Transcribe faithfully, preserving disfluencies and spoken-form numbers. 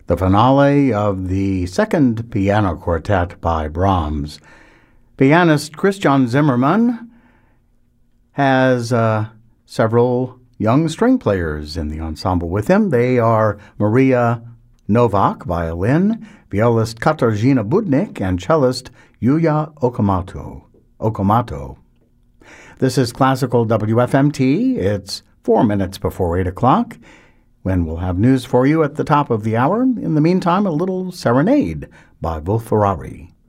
the finale of the second piano quartet by Brahms. Pianist Christian Zimmermann has uh, several young string players in the ensemble with him. They are Maria Novak, violin, violist Katarzyna Budnik, and cellist Yuya Okamoto. Okamoto. This is Classical W F M T. It's four minutes before eight o'clock, when we'll have news for you at the top of the hour. In the meantime, a little serenade by Wolf Ferrari.